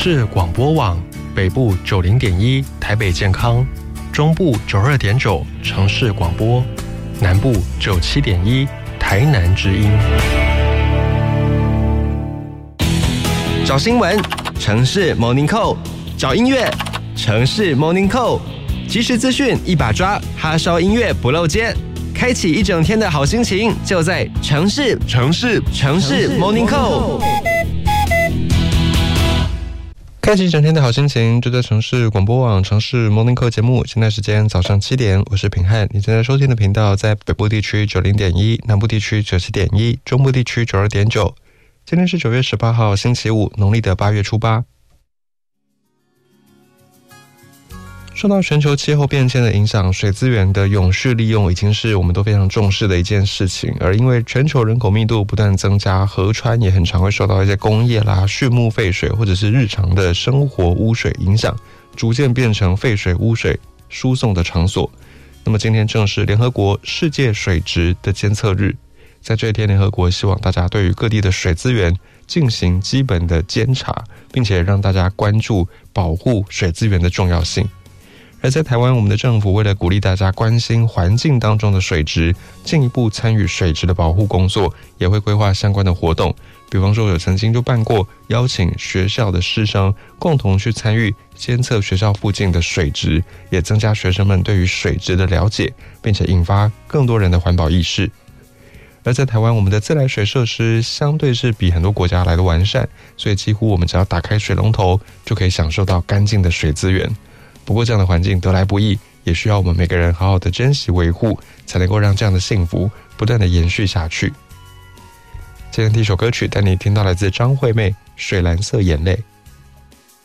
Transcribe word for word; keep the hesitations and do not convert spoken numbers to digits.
市广播网，北部九零点一台北健康，中部九二点九城市广播，南部九七点一台南之音。 找新闻，城市 Morning Call； 找音乐，城市 Morning Call。即时资讯一把抓，哈烧音乐不漏接，开启一整天的好心情，就在城市城市城市 Morning Call。 开启一整天的好心情，就在城市广播网城市 Morning Call 节目。现在时间早上七点，我是品汉。你正在收听的频道在北部地区九零点一，南部地区九七点一，中部地区九二点九。今天是九月十八号，星期五，农历的八月初八。受到全球气候变迁的影响，水资源的永续利用已经是我们都非常重视的一件事情。而因为全球人口密度不断增加，河川也很常会受到一些工业啦、畜牧废水或者是日常的生活污水影响，逐渐变成废水污水输送的场所。那么今天正是联合国世界水质的监测日，在这一天，联合国希望大家对于各地的水资源进行基本的监察，并且让大家关注保护水资源的重要性。而在台湾，我们的政府为了鼓励大家关心环境当中的水质，进一步参与水质的保护工作，也会规划相关的活动。比方说，有曾经就办过邀请学校的师生共同去参与监测学校附近的水质，也增加学生们对于水质的了解，并且引发更多人的环保意识。而在台湾，我们的自来水设施相对是比很多国家来的完善，所以几乎我们只要打开水龙头，就可以享受到干净的水资源。不过这样的环境得来不易，也需要我们每个人好好的珍惜维护，才能够让这样的幸福不断的延续下去。今天第一首歌曲带你听到来自张惠妹《水蓝色眼泪》。